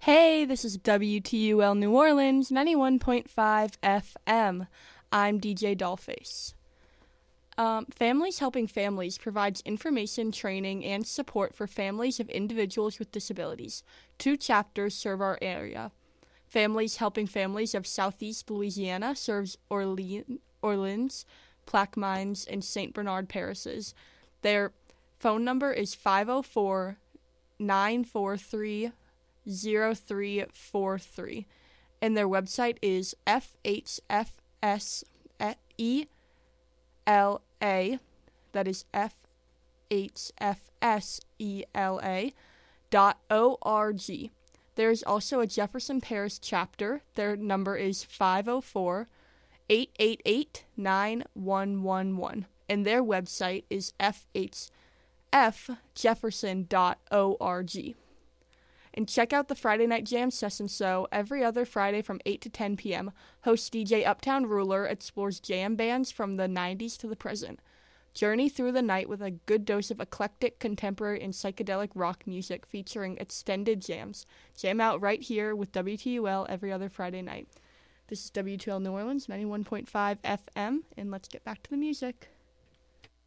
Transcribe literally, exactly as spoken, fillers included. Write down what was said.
Hey, this is W T U L New Orleans, ninety-one point five F M. I'm D J Dollface. Um, Families Helping Families provides information, training, and support for families of individuals with disabilities. Two chapters serve our area. Families Helping Families of Southeast Louisiana serves Orle- Orleans, Plaquemines, and Saint Bernard parishes. Their phone number is five oh four, nine four three, zero three four three, and their website is F H F S E L A, that is F H F S E L A dot O R G. There is also a Jefferson Parish chapter. Their number is five oh four, eight eight eight, nine one one one, and their website is F H F jefferson dot org. And check out the Friday Night Jam Session Show every other Friday from eight to ten p.m. Host D J Uptown Ruler explores jam bands from the nineties to the present. Journey through the night with a good dose of eclectic, contemporary, and psychedelic rock music featuring extended jams. Jam out right here with W T U L every other Friday night. This is W T U L New Orleans, ninety-one point five F M, and let's get back to the music.